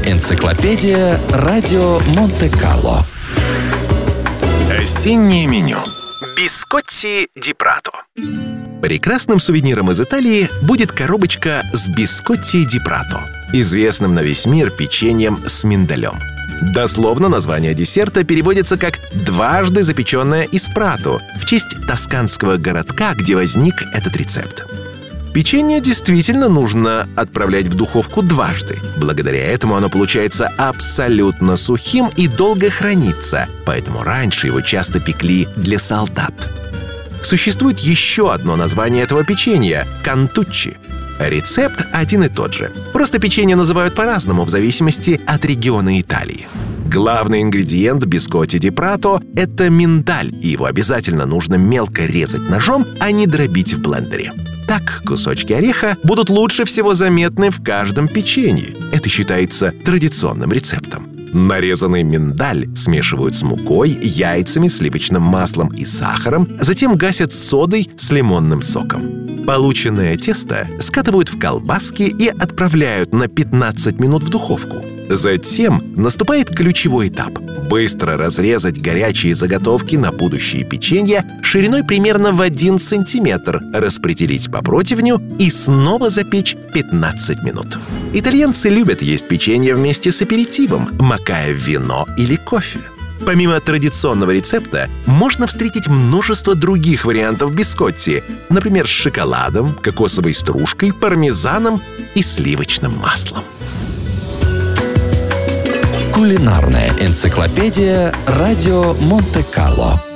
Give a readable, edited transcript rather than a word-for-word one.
энциклопедия Радио Монте-Карло. Осеннее меню. Бискотти ди Прато. Прекрасным сувениром из Италии будет коробочка с бискотти ди Прато, известным на весь мир печеньем с миндалем. Дословно название десерта переводится как «дважды запеченное из Прато» в честь тосканского городка, где возник этот рецепт. Печенье действительно нужно отправлять в духовку дважды. Благодаря этому оно получается абсолютно сухим и долго хранится, поэтому раньше его часто пекли для солдат. Существует еще одно название этого печенья – кантуччи. Рецепт один и тот же. Просто печенье называют по-разному в зависимости от региона Италии. Главный ингредиент бискотти ди Прато – это миндаль, и его обязательно нужно мелко резать ножом, а не дробить в блендере. Так кусочки ореха будут лучше всего заметны в каждом печенье. Это считается традиционным рецептом. Нарезанный миндаль смешивают с мукой, яйцами, сливочным маслом и сахаром, затем гасят содой с лимонным соком. Полученное тесто скатывают в колбаски и отправляют на 15 минут в духовку. Затем наступает ключевой этап – быстро разрезать горячие заготовки на будущее печенье шириной примерно в 1 сантиметр, распределить по противню и снова запечь 15 минут. Итальянцы любят есть печенье вместе с аперитивом, макая в вино или кофе. Помимо традиционного рецепта, можно встретить множество других вариантов бискотти, например, с шоколадом, кокосовой стружкой, пармезаном и сливочным маслом. Кулинарная энциклопедия Радио Монте-Карло.